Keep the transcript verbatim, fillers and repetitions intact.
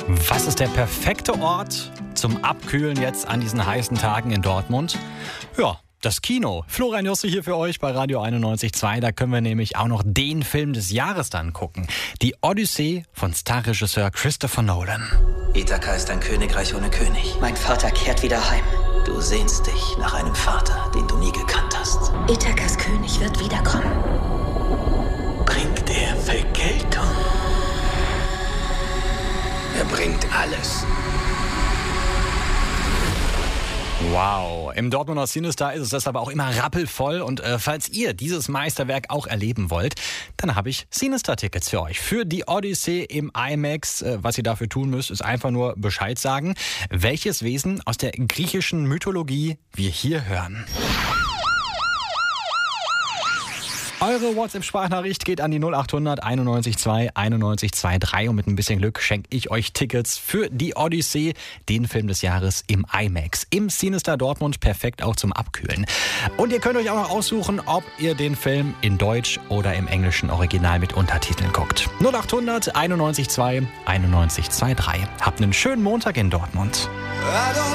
Was ist der perfekte Ort zum Abkühlen jetzt an diesen heißen Tagen in Dortmund? Ja, das Kino. Florian Josse hier für euch bei Radio einundneunzig Komma zwei. Da können wir nämlich auch noch den Film des Jahres dann gucken. Die Odyssee von Starregisseur Christopher Nolan. Ithaka ist ein Königreich ohne König. Mein Vater kehrt wieder heim. Du sehnst dich nach einem Vater, den du nie gekannt hast. Ithakas König wird wiederkommen. Bringt er Vergeltung? Er bringt alles. Wow, im Dortmunder Cinestar ist es deshalb auch immer rappelvoll. Und äh, falls ihr dieses Meisterwerk auch erleben wollt, dann habe ich Cinestar-Tickets für euch. Für die Odyssee im IMAX. Äh, was ihr dafür tun müsst, ist einfach nur Bescheid sagen, welches Wesen aus der griechischen Mythologie wir hier hören. Eure WhatsApp-Sprachnachricht geht an die null acht hundert einundneunzig zwei einundneunzig zweiunddreißig und mit ein bisschen Glück schenke ich euch Tickets für die Odyssee, den Film des Jahres im IMAX. Im Cinestar Dortmund, perfekt auch zum Abkühlen. Und ihr könnt euch auch noch aussuchen, ob ihr den Film in Deutsch oder im englischen Original mit Untertiteln guckt. null acht hundert einundneunzig zwei einundneunzig zweiunddreißig. Habt einen schönen Montag in Dortmund.